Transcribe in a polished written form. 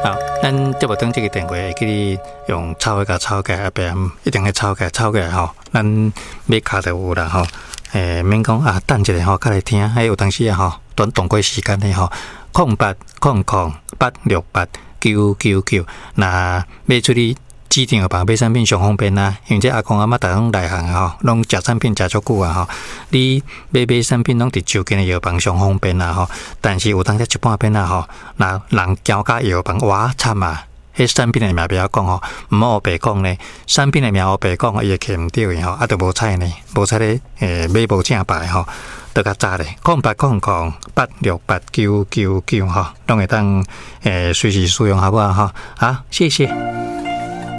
好，咱接不等这个电话，会记你用抄一个抄起来，别一定要抄起来，抄起来吼，咱买卡就有啦吼。免讲啊，等一下吼，较来听。还有当时啊吼，短过时间的吼，0800-868-999。那买出去指定的房买产品上方便啊，因为这阿公阿嬷逐拢内行吼，拢食产品食足久啊吼。你买产品拢伫就近的药房上方便啊吼，但是有当时一半边啊吼，那人交甲药房哇惨啊！迄产品的名不要讲吼，毋好白讲呢。产品的名好白讲，伊会摕毋对的吼，啊，都无彩呢，无彩咧，买无正牌吼，都较早咧。0800-868-999吼，拢会当随时使用好不好吼？好，谢谢。